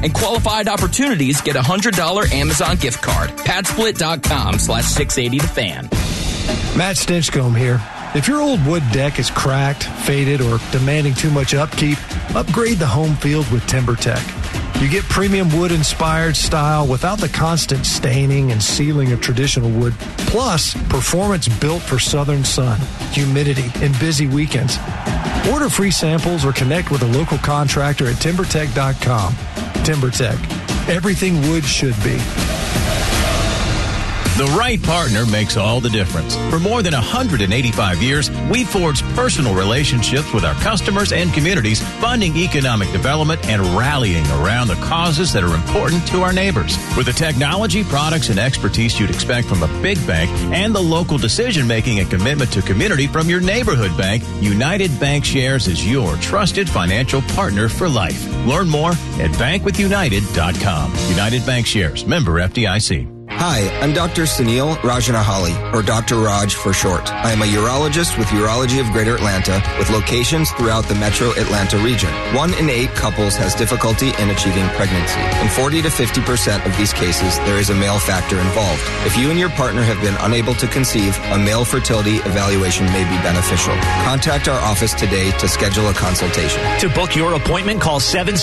And qualified opportunities get a $100 Amazon gift card. Patsplit.com/680thefan. Matt Stinchcomb here. If your old wood deck is cracked, faded, or demanding too much upkeep, upgrade the home field with TimberTech. You get premium wood-inspired style without the constant staining and sealing of traditional wood, plus performance built for southern sun, humidity, and busy weekends. Order free samples or connect with a local contractor at TimberTech.com. TimberTech. Everything wood should be. The right partner makes all the difference. For more than 185 years, we've forged personal relationships with our customers and communities, funding economic development and rallying around the causes that are important to our neighbors. With the technology, products, and expertise you'd expect from a big bank and the local decision-making and commitment to community from your neighborhood bank, United Bankshares is your trusted financial partner for life. Learn more at bankwithunited.com. United Bankshares, member FDIC. Hi, I'm Dr. Sunil Rajanahali, or Dr. Raj for short. I am a urologist with Urology of Greater Atlanta, with locations throughout the metro Atlanta region. 1 in 8 couples has difficulty in achieving pregnancy. In 40 to 50% of these cases, there is a male factor involved. If you and your partner have been unable to conceive, a male fertility evaluation may be beneficial. Contact our office today to schedule a consultation. To book your appointment, call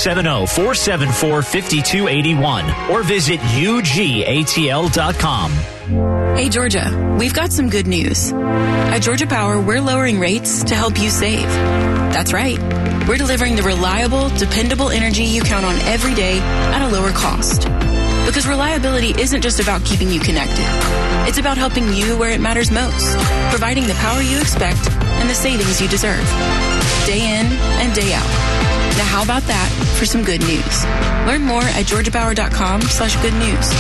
770-474-5281 or visit UGATL.com. Hey, Georgia, we've got some good news. At Georgia Power, we're lowering rates to help you save. That's right. We're delivering the reliable, dependable energy you count on every day at a lower cost. Because reliability isn't just about keeping you connected. It's about helping you where it matters most, providing the power you expect and the savings you deserve. Day in and day out. Now, how about that for some good news? Learn more at georgiapower.com/good news.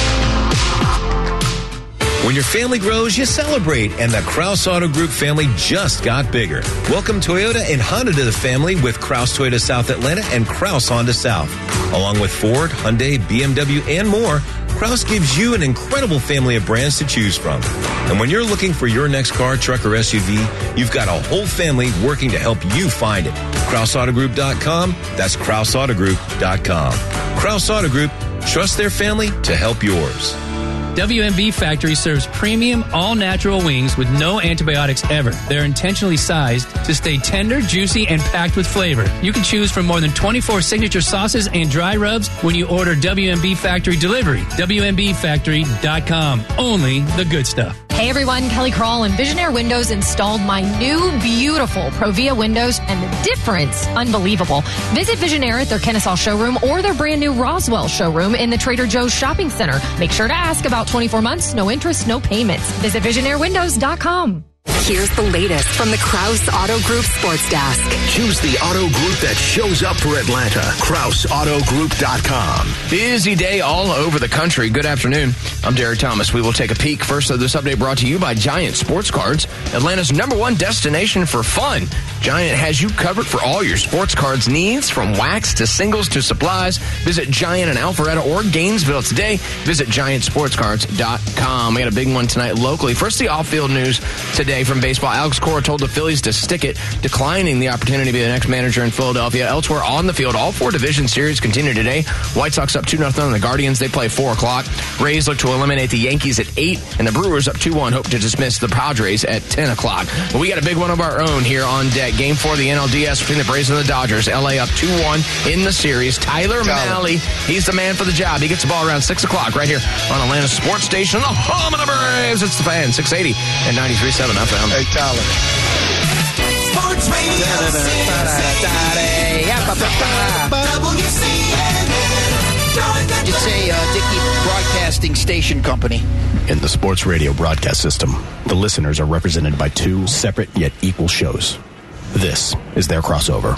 When your family grows, you celebrate, and the Kraus Auto Group family just got bigger. Welcome Toyota and Honda to the family with Kraus Toyota South Atlanta and Kraus Honda South. Along with Ford, Hyundai, BMW, and more, Kraus gives you an incredible family of brands to choose from. And when you're looking for your next car, truck, or SUV, you've got a whole family working to help you find it. KrausAutoGroup.com. That's KrausAutoGroup.com. Kraus Auto Group. Trust their family to help yours. WMB Factory serves premium, all-natural wings with no antibiotics ever. They're intentionally sized to stay tender, juicy, and packed with flavor. You can choose from more than 24 signature sauces and dry rubs when you order WMB Factory delivery. WMBFactory.com. Only the good stuff. Hey everyone, Kelly Kroll and Visionaire Windows installed my new beautiful Provia windows, and the difference, unbelievable. Visit Visionaire at their Kennesaw showroom or their brand new Roswell showroom in the Trader Joe's shopping center. Make sure to ask about 24 months, no interest, no payments. Visit VisionaireWindows.com. Here's the latest from the Kraus Auto Group Sports Desk. Choose the auto group that shows up for Atlanta. KrausAutoGroup.com. Busy day all over the country. Good afternoon. I'm Derek Thomas. We will take a peek first of this update brought to you by Giant Sports Cards, Atlanta's #1 destination for fun. Giant has you covered for all your sports cards needs, from wax to singles to supplies. Visit Giant in Alpharetta or Gainesville today. Visit GiantSportsCards.com. We got a big one tonight locally. First, the off-field news today from baseball. Alex Cora told the Phillies to stick it, declining the opportunity to be the next manager in Philadelphia. Elsewhere on the field, all 4 division series continue today. White Sox up 2-0 on the Guardians. They play 4 o'clock. Rays look to eliminate the Yankees at 8, and the Brewers up 2-1 hope to dismiss the Padres at 10 o'clock. But we got a big one of our own here on deck. Game 4 of the NLDS between the Braves and the Dodgers. LA up 2-1 in the series. Tyler Mahle, he's the man for the job. He gets the ball around 6 o'clock right here on Atlanta Sports Station, the home of the Braves. It's the Fan, 680 and 93.7 FM. Hey, Tyler. Sports Radio. It's a Dickey Broadcasting Station Company. In the sports radio broadcast system, the listeners are represented by 2 separate yet equal shows. This is their crossover.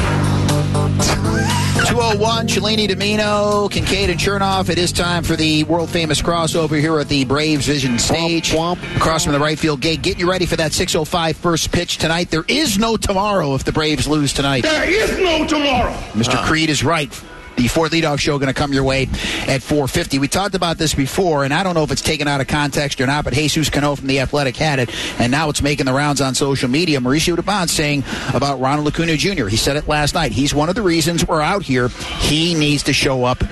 201, Cellini, Domino, Kincaid, and Chernoff. It is time for the world-famous crossover here at the Braves Vision stage. Across from the right field gate. Getting you ready for that 6:05 first pitch tonight. There is no tomorrow if the Braves lose tonight. There is no tomorrow. Mr. Creed is right. The Ford Leadoff Show going to come your way at 4:50. We talked about this before, and I don't know if it's taken out of context or not, but Jesus Cano from The Athletic had it, and now it's making the rounds on social media. Mauricio Dubon saying about Ronald Acuna Jr. He said it last night. He's one of the reasons we're out here. He needs to show up